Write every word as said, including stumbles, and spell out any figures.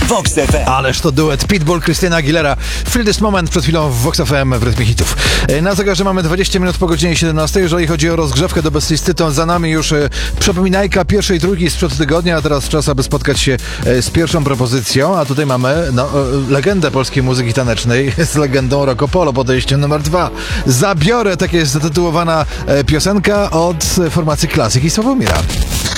Vox F M. Ależ to duet Pitbull, Christina Aguilera. Feel This Moment przed chwilą w Vox F M w rytmie hitów. Na zegarze mamy dwadzieścia minut po godzinie siedemnastej. Jeżeli chodzi o rozgrzewkę do bezlisty, to za nami już e, przypominajka pierwszej trójki sprzed tygodnia, a teraz czas, aby spotkać się e, z pierwszą propozycją. A tutaj mamy no, e, legendę polskiej muzyki tanecznej z legendą Rocco Polo, podejściem numer dwa. Zabiorę, tak jest zatytułowana e, piosenka od formacji Klasyk i Sławomira.